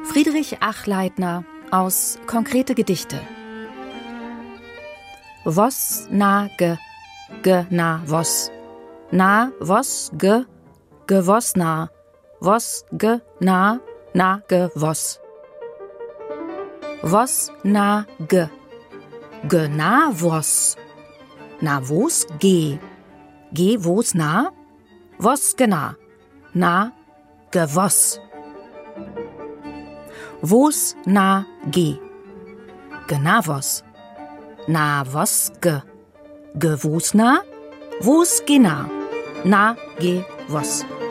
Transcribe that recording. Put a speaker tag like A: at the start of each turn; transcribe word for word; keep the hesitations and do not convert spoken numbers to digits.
A: Friedrich Achleitner aus Konkrete Gedichte. Vos na ge, ge na vos. Na vos ge, ge vos na. Vos ge na, na ge vos. Vos na ge, ge na vos. Na vos ge, ge vos na. Vos ge na, na ge vos. Vos na ge, ge na vos. Na vos ge, ge vos na. Vos ge na, na ge vos.